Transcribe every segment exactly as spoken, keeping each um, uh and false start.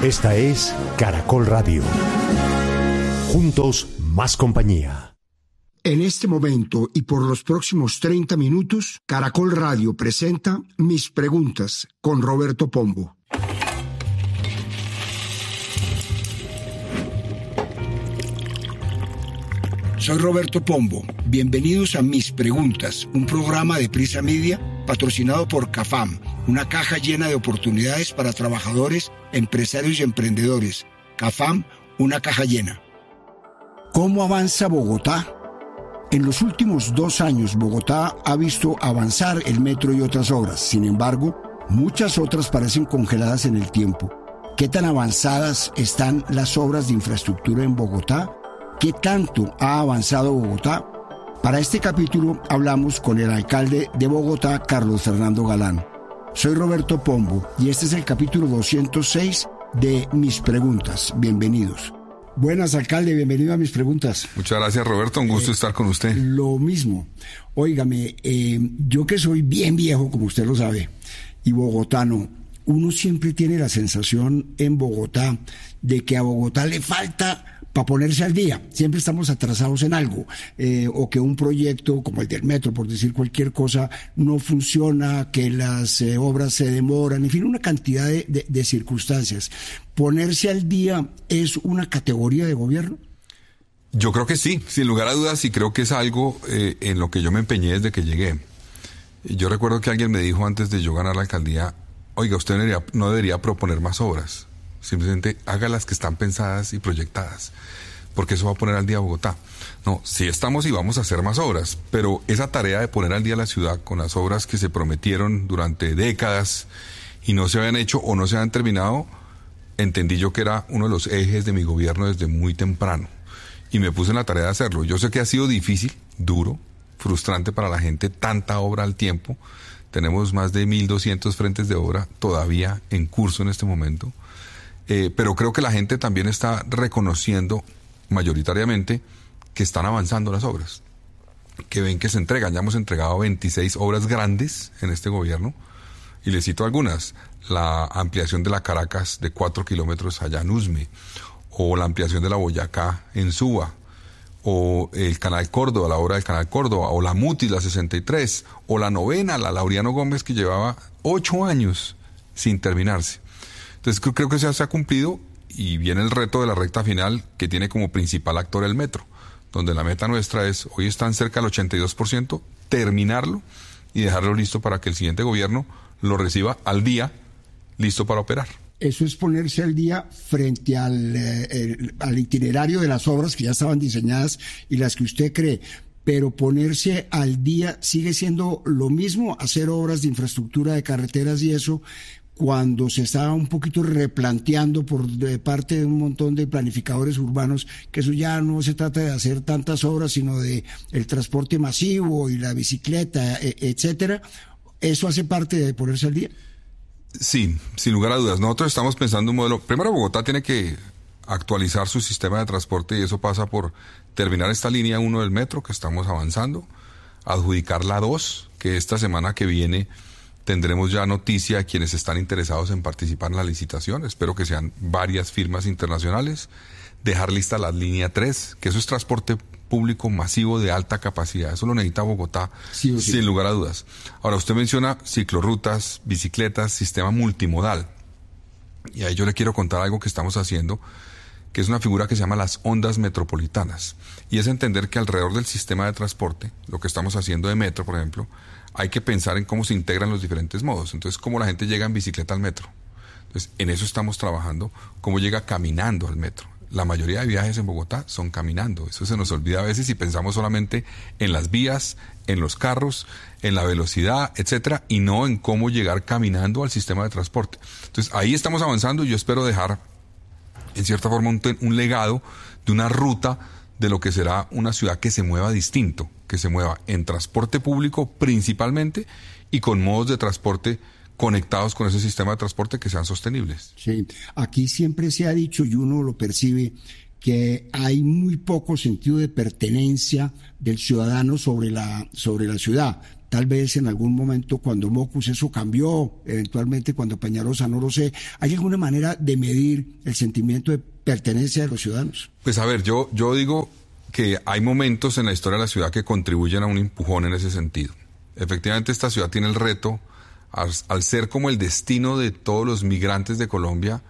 Esta es Caracol Radio. Juntos, más compañía. En este momento y por los próximos treinta minutos, Caracol Radio presenta Mis Preguntas con Roberto Pombo. Soy Roberto Pombo. Bienvenidos a Mis Preguntas, un programa de Prisa Media patrocinado por CAFAM, una caja llena de oportunidades para trabajadores, empresarios y emprendedores. CAFAM, una caja llena. ¿Cómo avanza Bogotá? En los últimos dos años, Bogotá ha visto avanzar el metro y otras obras. Sin embargo, muchas otras parecen congeladas en el tiempo. ¿Qué tan avanzadas están las obras de infraestructura en Bogotá? ¿Qué tanto ha avanzado Bogotá? Para este capítulo hablamos con el alcalde de Bogotá, Carlos Fernando Galán. Soy Roberto Pombo y este es el capítulo doscientos seis de Mis Preguntas. Bienvenidos. Buenas, alcalde, bienvenido a Mis Preguntas. Muchas gracias, Roberto, un gusto eh, estar con usted. Lo mismo. Óigame, eh, yo que soy bien viejo, como usted lo sabe, y bogotano, uno siempre tiene la sensación en Bogotá de que a Bogotá le falta para ponerse al día. Siempre estamos atrasados en algo, eh, o que un proyecto como el del metro, por decir cualquier cosa, no funciona, que las eh, obras se demoran, en fin, una cantidad de, de, de circunstancias. ¿Ponerse al día es una categoría de gobierno? Yo creo que sí, sin lugar a dudas, y creo que es algo eh, en lo que yo me empeñé desde que llegué. Yo recuerdo que alguien me dijo antes de yo ganar la alcaldía, oiga, usted no debería, no debería proponer más obras. Simplemente haga las que están pensadas y proyectadas, porque eso va a poner al día a Bogotá. No, sí estamos y vamos a hacer más obras, pero esa tarea de poner al día la ciudad con las obras que se prometieron durante décadas y no se habían hecho o no se habían terminado, entendí yo que era uno de los ejes de mi gobierno desde muy temprano y me puse en la tarea de hacerlo. Yo sé que ha sido difícil, duro, frustrante para la gente, tanta obra al tiempo. Tenemos más de mil doscientos frentes de obra todavía en curso en este momento. Eh, pero creo que la gente también está reconociendo mayoritariamente que están avanzando las obras, que ven que se entregan. Ya hemos entregado veintiséis obras grandes en este gobierno y les cito algunas: la ampliación de la Caracas de cuatro kilómetros allá en Usme, o la ampliación de la Boyacá en Suba, o el Canal Córdoba, la obra del Canal Córdoba, o la Mutis, la sesenta y tres, o la novena, la Laureano Gómez, que llevaba ocho años sin terminarse. Entonces creo que ya se ha cumplido y viene el reto de la recta final, que tiene como principal actor el metro, donde la meta nuestra es, hoy están cerca del ochenta y dos por ciento, terminarlo y dejarlo listo para que el siguiente gobierno lo reciba al día, listo para operar. Eso es ponerse al día frente al, eh, el, al itinerario de las obras que ya estaban diseñadas y las que usted cree. Pero ponerse al día sigue siendo lo mismo, hacer obras de infraestructura, de carreteras y eso, cuando se estaba un poquito replanteando por de parte de un montón de planificadores urbanos que eso ya no se trata de hacer tantas obras, sino de el transporte masivo y la bicicleta, etcétera. ¿Eso hace parte de ponerse al día? Sí, sin lugar a dudas. Nosotros estamos pensando un modelo. Primero, Bogotá tiene que actualizar su sistema de transporte y eso pasa por terminar esta línea uno del metro, que estamos avanzando, adjudicar la dos, que esta semana que viene tendremos ya noticia a quienes están interesados en participar en la licitación. Espero que sean varias firmas internacionales. Dejar lista la línea tres, que eso es transporte público masivo de alta capacidad. Eso lo necesita Bogotá, sí, sí. Sin lugar a dudas. Ahora, usted menciona ciclorrutas, bicicletas, sistema multimodal. Y ahí yo le quiero contar algo que estamos haciendo, que es una figura que se llama las ondas metropolitanas. Y es entender que alrededor del sistema de transporte, lo que estamos haciendo de metro, por ejemplo, hay que pensar en cómo se integran los diferentes modos. Entonces, cómo la gente llega en bicicleta al metro. Entonces, en eso estamos trabajando, cómo llega caminando al metro. La mayoría de viajes en Bogotá son caminando. Eso se nos olvida a veces y pensamos solamente en las vías, en los carros, en la velocidad, etcétera, y no en cómo llegar caminando al sistema de transporte. Entonces, ahí estamos avanzando y yo espero dejar, en cierta forma, un, un legado de una ruta de lo que será una ciudad que se mueva distinto, que se mueva en transporte público principalmente y con modos de transporte conectados con ese sistema de transporte que sean sostenibles. Sí, aquí siempre se ha dicho y uno lo percibe que hay muy poco sentido de pertenencia del ciudadano sobre la, sobre la ciudad. Tal vez en algún momento cuando Mocus eso cambió, eventualmente cuando Peñalosa, no lo sé. ¿Hay alguna manera de medir el sentimiento de pertenencia de los ciudadanos? Pues a ver, yo, yo digo que hay momentos en la historia de la ciudad que contribuyen a un empujón en ese sentido. Efectivamente, esta ciudad tiene el reto, al, al ser como el destino de todos los migrantes de Colombia,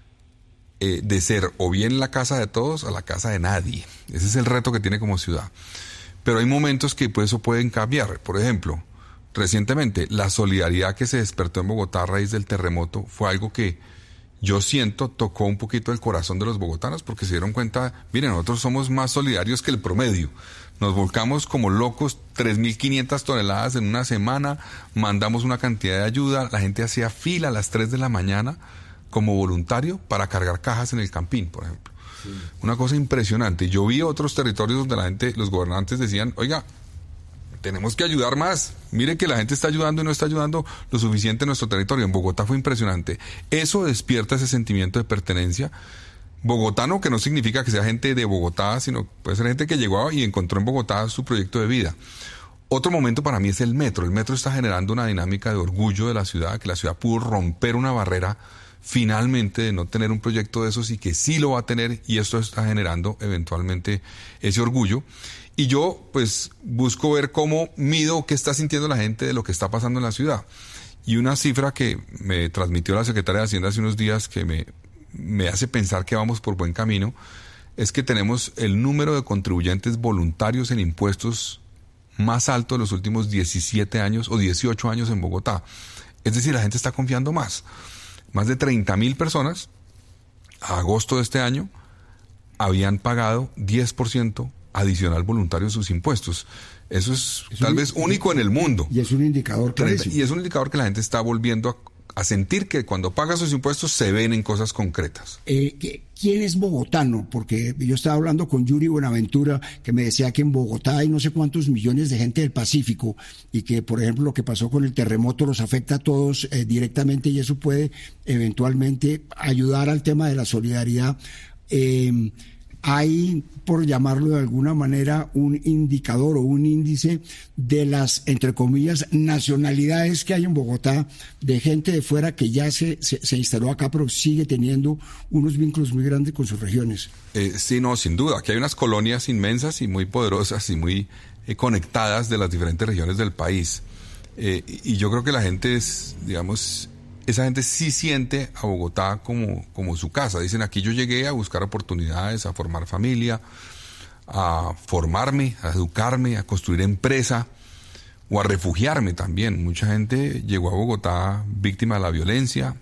eh, de ser o bien la casa de todos o la casa de nadie. Ese es el reto que tiene como ciudad. Pero hay momentos que pues, eso pueden cambiar. Por ejemplo, recientemente, la solidaridad que se despertó en Bogotá a raíz del terremoto fue algo que yo siento tocó un poquito el corazón de los bogotanos, porque se dieron cuenta, miren, nosotros somos más solidarios que el promedio. Nos volcamos como locos, tres mil quinientas toneladas en una semana, mandamos una cantidad de ayuda, la gente hacía fila a las tres de la mañana como voluntario para cargar cajas en el Campín, por ejemplo. Sí. Una cosa impresionante. Yo vi otros territorios donde la gente, los gobernantes decían, oiga, tenemos que ayudar más. Miren que la gente está ayudando y no está ayudando lo suficiente en nuestro territorio. En Bogotá fue impresionante. Eso despierta ese sentimiento de pertenencia bogotano, que no significa que sea gente de Bogotá, sino puede ser gente que llegó y encontró en Bogotá su proyecto de vida. Otro momento para mí es el metro. El metro está generando una dinámica de orgullo de la ciudad, que la ciudad pudo romper una barrera finalmente de no tener un proyecto de esos y que sí lo va a tener, y esto está generando eventualmente ese orgullo. Y yo pues busco ver cómo mido qué está sintiendo la gente de lo que está pasando en la ciudad. Y una cifra que me transmitió la secretaria de Hacienda hace unos días que me, me hace pensar que vamos por buen camino, es que tenemos el número de contribuyentes voluntarios en impuestos más alto de los últimos diecisiete años o dieciocho años en Bogotá. Es decir, la gente está confiando más. Más de treinta mil personas a agosto de este año habían pagado diez por ciento adicional voluntario de sus impuestos. Eso es, es tal un, vez único en el mundo. Y es un indicador clarísimo. Y es un indicador que la gente está volviendo a, a sentir que cuando paga sus impuestos se ven en cosas concretas. Eh, ¿Quién es bogotano? Porque yo estaba hablando con Yuri Buenaventura, que me decía que en Bogotá hay no sé cuántos millones de gente del Pacífico y que, por ejemplo, lo que pasó con el terremoto los afecta a todos eh, directamente, y eso puede eventualmente ayudar al tema de la solidaridad. Eh, Hay, por llamarlo de alguna manera, un indicador o un índice de las, entre comillas, nacionalidades que hay en Bogotá, de gente de fuera que ya se, se, se instaló acá, pero sigue teniendo unos vínculos muy grandes con sus regiones. Eh, sí, no, sin duda. Aquí hay unas colonias inmensas y muy poderosas y muy eh, conectadas de las diferentes regiones del país. Eh, y yo creo que la gente es, digamos... esa gente sí siente a Bogotá como, como su casa. Dicen, aquí yo llegué a buscar oportunidades, a formar familia, a formarme, a educarme, a construir empresa o a refugiarme también. Mucha gente llegó a Bogotá víctima de la violencia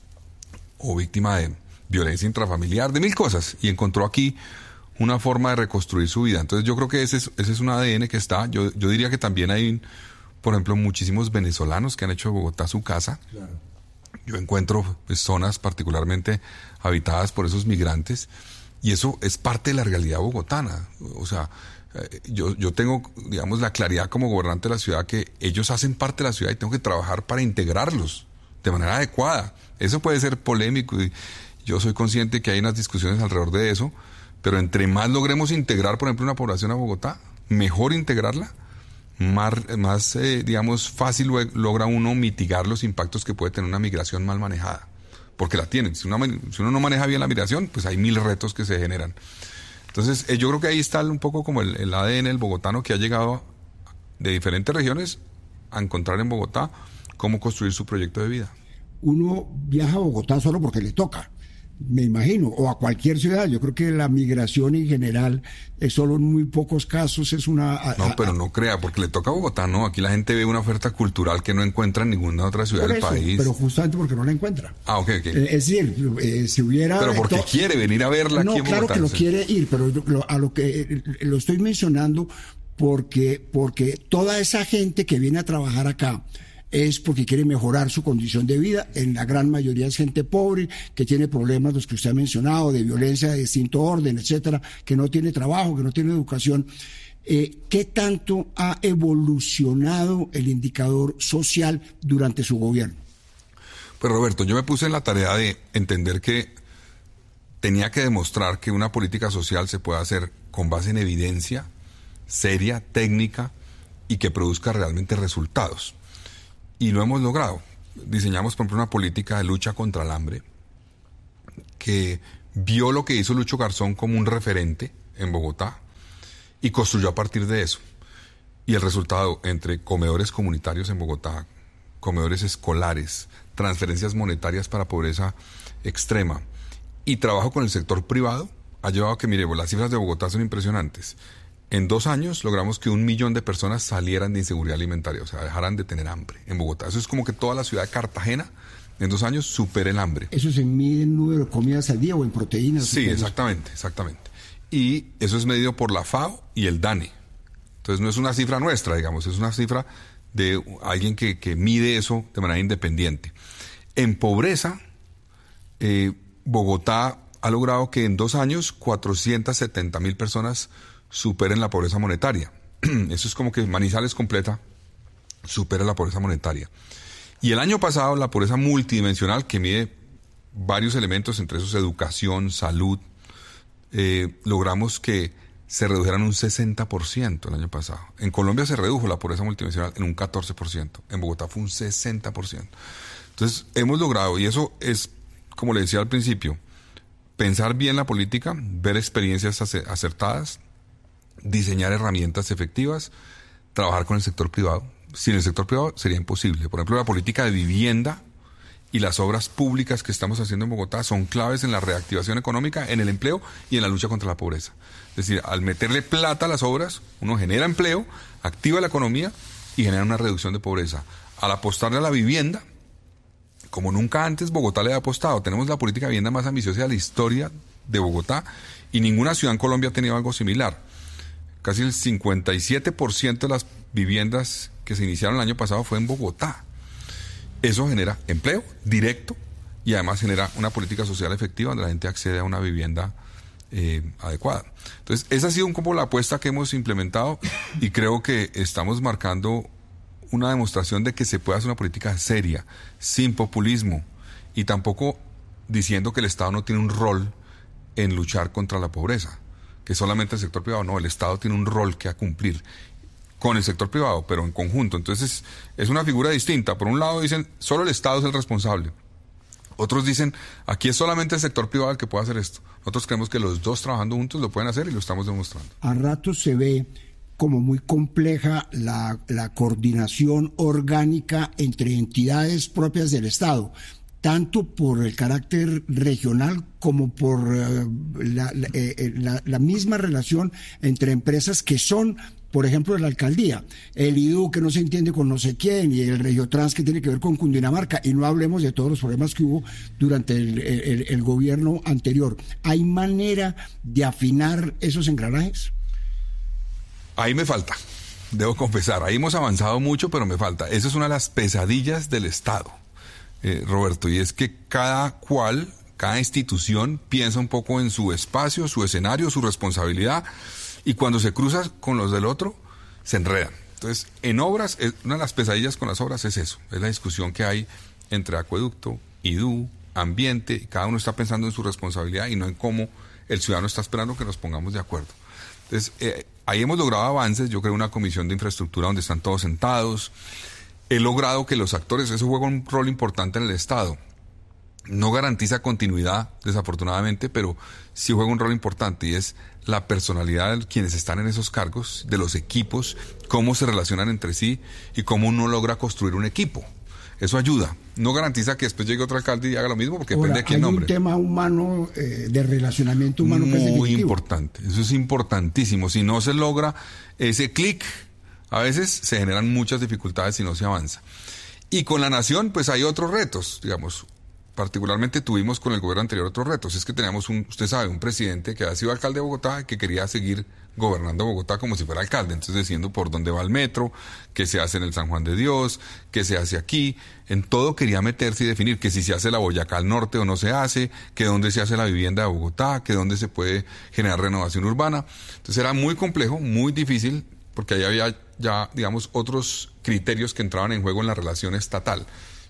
o víctima de violencia intrafamiliar, de mil cosas, y encontró aquí una forma de reconstruir su vida. Entonces yo creo que ese es, ese es un A D N que está. Yo, yo diría que también hay, por ejemplo, muchísimos venezolanos que han hecho de Bogotá su casa. Claro. Yo encuentro pues, zonas particularmente habitadas por esos migrantes, y eso es parte de la realidad bogotana. O sea, eh, yo, yo tengo, digamos, la claridad como gobernante de la ciudad que ellos hacen parte de la ciudad y tengo que trabajar para integrarlos de manera adecuada. Eso puede ser polémico y yo soy consciente que hay unas discusiones alrededor de eso, pero entre más logremos integrar, por ejemplo, una población a Bogotá, mejor integrarla, más, más eh, digamos, fácil logra uno mitigar los impactos que puede tener una migración mal manejada, porque la tienen. Si uno, si uno no maneja bien la migración, pues hay mil retos que se generan. Entonces, eh, yo creo que ahí está un poco como el, el A D N del bogotano, que ha llegado de diferentes regiones a encontrar en Bogotá cómo construir su proyecto de vida. Uno viaja a Bogotá solo porque le toca, me imagino, o a cualquier ciudad. Yo creo que la migración en general es solo en muy pocos casos, es una... A, no, pero no crea, porque le toca a Bogotá, no. Aquí la gente ve una oferta cultural que no encuentra en ninguna otra ciudad del país. Pero justamente porque no la encuentra. Ah, ok, ok. Eh, es decir, eh, si hubiera... Pero porque to... quiere venir a verla no, aquí en claro Bogotá. Que lo quiere ir, pero lo, a lo que eh, lo estoy mencionando porque, porque toda esa gente que viene a trabajar acá es porque quiere mejorar su condición de vida. En la gran mayoría es gente pobre, que tiene problemas, los que usted ha mencionado, de violencia de distinto orden, etcétera, que no tiene trabajo, que no tiene educación. Eh, ¿Qué tanto ha evolucionado el indicador social durante su gobierno? Pues Roberto, yo me puse en la tarea de entender que tenía que demostrar que una política social se puede hacer con base en evidencia seria, técnica y que produzca realmente resultados. Y lo hemos logrado. Diseñamos, por ejemplo, una política de lucha contra el hambre que vio lo que hizo Lucho Garzón como un referente en Bogotá y construyó a partir de eso. Y el resultado, entre comedores comunitarios en Bogotá, comedores escolares, transferencias monetarias para pobreza extrema y trabajo con el sector privado, ha llevado a que, mire, las cifras de Bogotá son impresionantes. En dos años logramos que un millón de personas salieran de inseguridad alimentaria, o sea, dejaran de tener hambre en Bogotá. Eso es como que toda la ciudad de Cartagena en dos años supere el hambre. ¿Eso se mide en número de comidas al día o en proteínas? Sí, exactamente, exactamente. Y eso es medido por la F A O y el DANE. Entonces no es una cifra nuestra, digamos, es una cifra de alguien que, que mide eso de manera independiente. En pobreza, eh, Bogotá ha logrado que en dos años cuatrocientas setenta mil personas superen la pobreza monetaria. Eso es como que Manizales completa supera la pobreza monetaria. Y el año pasado la pobreza multidimensional, que mide varios elementos, entre esos educación, salud, eh, logramos que se redujeran un sesenta por ciento el año pasado. En Colombia se redujo la pobreza multidimensional en un catorce por ciento. En Bogotá fue un sesenta por ciento. Entonces hemos logrado, y eso es, como le decía al principio, pensar bien la política, ver experiencias acertadas, diseñar herramientas efectivas, trabajar con el sector privado. Sin el sector privado sería imposible. Por ejemplo, la política de vivienda y las obras públicas que estamos haciendo en Bogotá son claves en la reactivación económica, en el empleo y en la lucha contra la pobreza. Es decir, al meterle plata a las obras, uno genera empleo, activa la economía y genera una reducción de pobreza. Al apostarle a la vivienda, como nunca antes Bogotá le ha apostado, tenemos la política de vivienda más ambiciosa de la historia de Bogotá y ninguna ciudad en Colombia ha tenido algo similar. Casi el cincuenta y siete por ciento de las viviendas que se iniciaron el año pasado fue en Bogotá. Eso genera empleo directo y además genera una política social efectiva donde la gente accede a una vivienda eh, adecuada. Entonces, esa ha sido un poco la apuesta que hemos implementado y creo que estamos marcando una demostración de que se puede hacer una política seria, sin populismo y tampoco diciendo que el Estado no tiene un rol en luchar contra la pobreza, que solamente el sector privado. No, el Estado tiene un rol que cumplir con el sector privado, pero en conjunto. Entonces, es una figura distinta. Por un lado dicen, solo el Estado es el responsable. Otros dicen, aquí es solamente el sector privado el que puede hacer esto. Nosotros creemos que los dos trabajando juntos lo pueden hacer y lo estamos demostrando. A ratos se ve como muy compleja la, la coordinación orgánica entre entidades propias del Estado, tanto por el carácter regional como por uh, la, la, eh, la, la misma relación entre empresas que son, por ejemplo, de la alcaldía, el I D U que no se entiende con no sé quién y el Regiotrans que tiene que ver con Cundinamarca, y no hablemos de todos los problemas que hubo durante el, el, el gobierno anterior. ¿Hay manera de afinar esos engranajes? Ahí me falta, debo confesar, ahí hemos avanzado mucho, pero me falta. Esa es una de las pesadillas del Estado, eh, Roberto, y es que cada cual, cada institución piensa un poco en su espacio, su escenario, su responsabilidad, y cuando se cruza con los del otro, se enredan. Entonces, en obras, una de las pesadillas con las obras es eso, es la discusión que hay entre acueducto, I D U, ambiente, y cada uno está pensando en su responsabilidad y no en cómo el ciudadano está esperando que nos pongamos de acuerdo. Entonces, eh, ahí hemos logrado avances. Yo creo una comisión de infraestructura donde están todos sentados. He logrado que los actores, eso juega un rol importante en el Estado. No garantiza continuidad, desafortunadamente, pero sí juega un rol importante y es la personalidad de quienes están en esos cargos, de los equipos, cómo se relacionan entre sí y cómo uno logra construir un equipo. Eso ayuda. No garantiza que después llegue otro alcalde y haga lo mismo porque Ahora, depende de quién nombre. Hay un tema humano, eh, de relacionamiento humano que es muy definitivo. importante. Eso es importantísimo. Si no se logra ese clic, a veces se generan muchas dificultades si no se avanza. Y con la nación, pues hay otros retos, digamos. Particularmente tuvimos con el gobierno anterior otros retos. Es que teníamos un, usted sabe, un presidente que había sido alcalde de Bogotá y que quería seguir gobernando Bogotá como si fuera alcalde. Entonces diciendo por dónde va el metro, qué se hace en el San Juan de Dios, qué se hace aquí. En todo quería meterse y definir que si se hace la Boyacá al norte o no se hace, que dónde se hace la vivienda de Bogotá, que dónde se puede generar renovación urbana. Entonces era muy complejo, muy difícil, porque ahí había ya, digamos, otros criterios que entraban en juego en la relación estatal.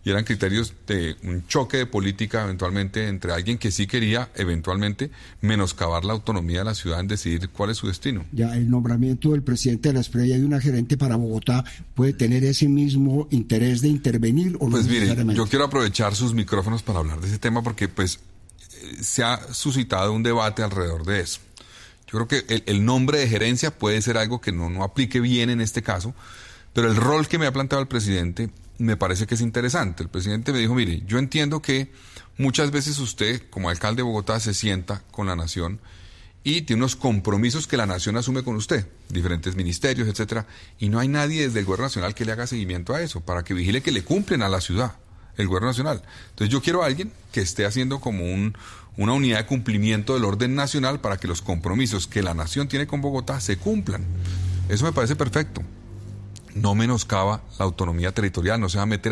y eran criterios de un choque de política eventualmente entre alguien que sí quería eventualmente menoscabar la autonomía de la ciudad en decidir cuál es su destino. Ya el nombramiento del presidente de la Esprella y una gerente para Bogotá puede tener ese mismo interés de intervenir o no pues mire, necesariamente. Yo quiero aprovechar sus micrófonos para hablar de ese tema porque pues se ha suscitado un debate alrededor de eso. Yo creo que el, el nombre de gerencia puede ser algo que no, no aplique bien en este caso, pero el rol que me ha planteado el presidente me parece que es interesante. El presidente me dijo, mire, yo entiendo que muchas veces usted, como alcalde de Bogotá, se sienta con la nación y tiene unos compromisos que la nación asume con usted, diferentes ministerios, etcétera, y no hay nadie desde el gobierno nacional que le haga seguimiento a eso, para que vigile que le cumplen a la ciudad, el gobierno nacional. Entonces yo quiero a alguien que esté haciendo como un, una unidad de cumplimiento del orden nacional para que los compromisos que la nación tiene con Bogotá se cumplan. Eso me parece perfecto. No menoscaba la autonomía territorial, no se va a meter